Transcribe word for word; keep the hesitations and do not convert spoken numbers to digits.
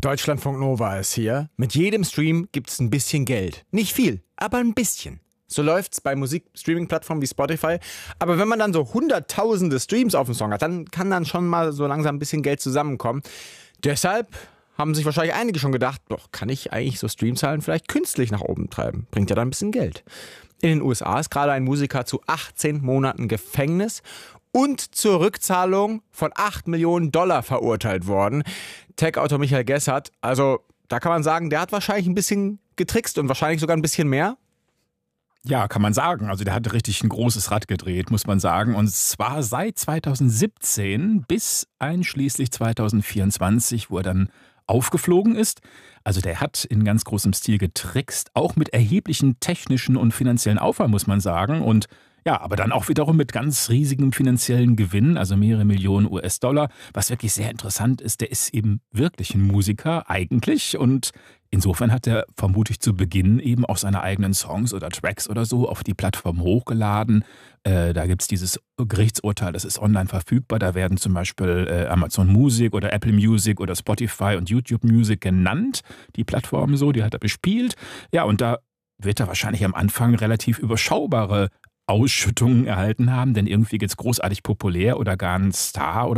Deutschlandfunk Nova ist hier. Mit jedem Stream gibt's ein bisschen Geld. Nicht viel, aber ein bisschen. So läuft's bei Musikstreaming-Plattformen wie Spotify. Aber wenn man dann so hunderttausende Streams auf dem Song hat, dann kann dann schon mal so langsam ein bisschen Geld zusammenkommen. Deshalb haben sich wahrscheinlich einige schon gedacht, doch, kann ich eigentlich so Streamzahlen vielleicht künstlich nach oben treiben? Bringt ja dann ein bisschen Geld. In den U S A ist gerade ein Musiker zu achtzehn Monaten Gefängnis und zur Rückzahlung von acht Millionen Dollar verurteilt worden. Tech-Autor Michael Gessert, also da kann man sagen, der hat wahrscheinlich ein bisschen getrickst und wahrscheinlich sogar ein bisschen mehr. Ja, kann man sagen. Also der hat richtig ein großes Rad gedreht, muss man sagen. Und zwar seit zweitausendsiebzehn bis einschließlich zweitausendvierundzwanzig, wo er dann aufgeflogen ist. Also der hat in ganz großem Stil getrickst, auch mit erheblichen technischen und finanziellen Aufwand, muss man sagen. Und ja, aber dann auch wiederum mit ganz riesigem finanziellen Gewinn, also mehrere Millionen U S-Dollar. Was wirklich sehr interessant ist, der ist eben wirklich ein Musiker eigentlich und insofern hat er vermutlich zu Beginn eben auch seine eigenen Songs oder Tracks oder so auf die Plattform hochgeladen. Äh, da gibt es dieses Gerichtsurteil, das ist online verfügbar. Da werden zum Beispiel äh, Amazon Music oder Apple Music oder Spotify und YouTube Music genannt. Die Plattformen so, die hat er bespielt. Ja, und da wird er wahrscheinlich am Anfang relativ überschaubare Ausschüttungen erhalten haben, denn irgendwie geht's großartig populär oder gar ein Star oder